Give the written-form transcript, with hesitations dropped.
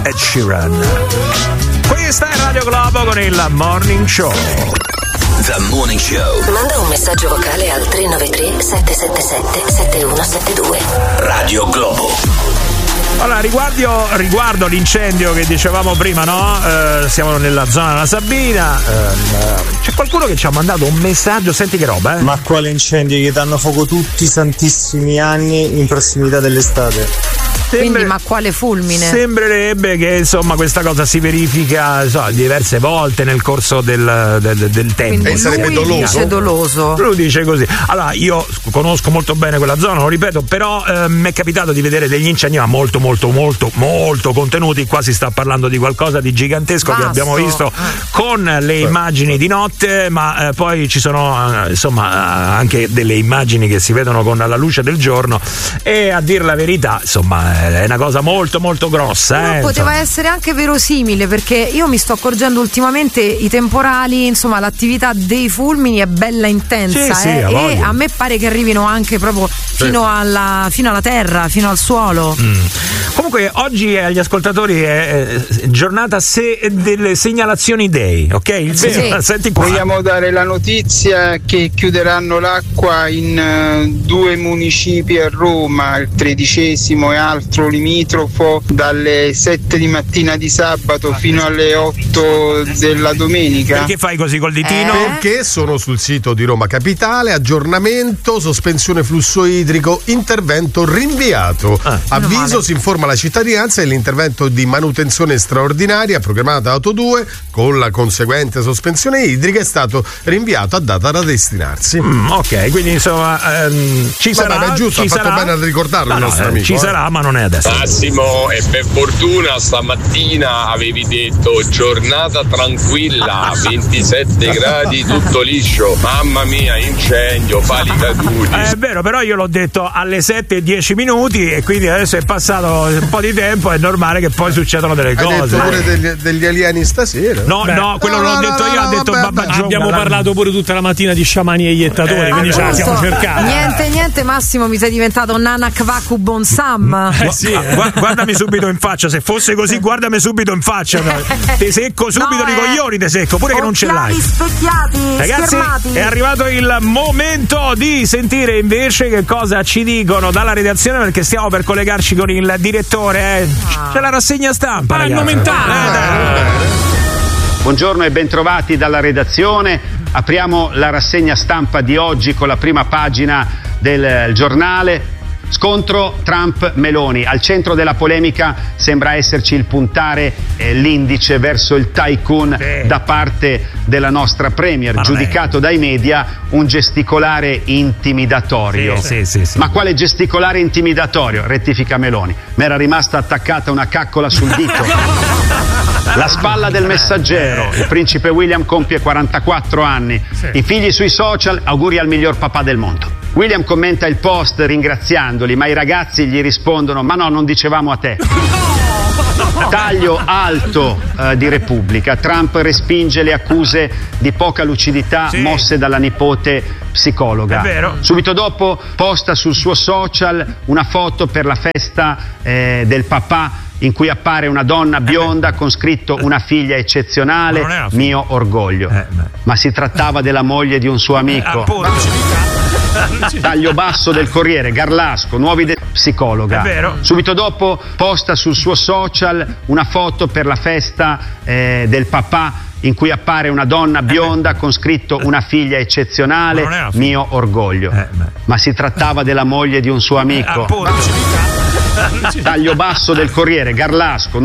Ed Sheeran. Questa è Radio Globo con il Morning Show. The Morning Show. Manda un messaggio vocale al 393 777 7172. Radio Globo. Allora, riguardo l'incendio che dicevamo prima, no? Siamo nella zona della Sabina. C'è qualcuno che ci ha mandato un messaggio, senti che roba, Ma quale incendio? Gli danno fuoco tutti i santissimi anni in prossimità dell'estate. Quindi, ma quale fulmine? Sembrerebbe che insomma questa cosa si verifica diverse volte nel corso del tempo. Quindi sarebbe doloso. Lui dice così. Allora, io conosco molto bene quella zona, lo ripeto, però mi è capitato di vedere degli incendi molto contenuti. Qua si sta parlando di qualcosa di gigantesco. Vasto. Che abbiamo visto con le immagini di notte, ma poi ci sono anche delle immagini che si vedono con la luce del giorno, e a dir la verità insomma è una cosa molto grossa. Però poteva essere anche verosimile, perché io mi sto accorgendo ultimamente i temporali, insomma l'attività dei fulmini è bella intensa, sì, e a me pare che arrivino anche proprio fino alla terra, fino al suolo. Comunque oggi agli ascoltatori è giornata delle segnalazioni day, ok? Sì. Senti qua. Vogliamo dare la notizia che chiuderanno l'acqua in 2 municipi a Roma, il 13° e altro limitrofo, dalle 7 di mattina di sabato fino alle 8 della domenica. Perché fai così col ditino? Perché sono sul sito di Roma Capitale, aggiornamento, sospensione flusso idrico, intervento rinviato. Avviso, si informa la cittadinanza dell'intervento di manutenzione straordinaria programmata da Auto 2 con la conseguente sospensione idrica è stato rinviato a data da destinarsi. Ok, quindi insomma ci sarà. È giusto, ha fatto bene a ricordarlo il nostro amico. Ci sarà, ma non è adesso. Massimo, e per fortuna stamattina avevi detto giornata tranquilla, 27 gradi, tutto liscio. Mamma mia, incendio, pali caduti. È vero, però io l'ho detto alle 7:10 e quindi adesso è passato un po' di tempo, è normale che poi succedano delle cose. Hai detto pure degli alieni stasera? No, quello l'ho detto io, ha detto Babba Gio. Abbiamo parlato pure tutta la mattina di sciamani e iettatori, quindi ce la siamo cercati. Niente Massimo, mi sei diventato Nana Kvaku Bonsam. Guardami subito in faccia, se fosse così guardami subito in faccia. Ti secco subito i coglioni, te secco, pure che non ce l'hai. Specchiati, ragazzi, schermati. è arrivato il momento di sentire invece che cosa ci dicono dalla redazione, perché stiamo per collegarci con il direttore. C'è la rassegna stampa, Buongiorno e bentrovati dalla redazione. Apriamo la rassegna stampa di oggi con la prima pagina del giornale. Scontro Trump-Meloni. Al centro della polemica sembra esserci il puntare l'indice verso il tycoon da parte della nostra premier, giudicato dai media un gesticolare intimidatorio. Sì. Ma quale gesticolare intimidatorio? Rettifica Meloni. M'era rimasta attaccata una caccola sul dito. La spalla del Messaggero. Il principe William compie 44 anni. I figli sui social, auguri al miglior papà del mondo. William commenta il post ringraziandoli, ma i ragazzi gli rispondono: ma no, non dicevamo a te. Taglio alto di Repubblica. Trump respinge le accuse di poca lucidità mosse dalla nipote psicologa. È vero. Subito dopo posta sul suo social una foto per la festa del papà in cui appare una donna bionda con scritto una figlia eccezionale, mio orgoglio. Ma si trattava della moglie di un suo amico. Taglio basso del Corriere, Garlasco, nuovi psicologa. È vero. Subito dopo posta sul suo social una foto per la festa del papà in cui appare una donna bionda con scritto una figlia eccezionale, mio orgoglio. Ma si trattava della moglie di un suo amico. Taglio basso del Corriere, Garlasco.